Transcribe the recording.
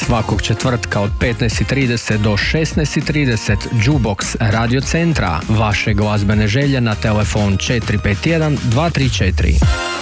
Svakog četvrtka od 15:30 do 16:30 Jukebox Radio Centra. Vaše glazbene želje na telefon 451 234.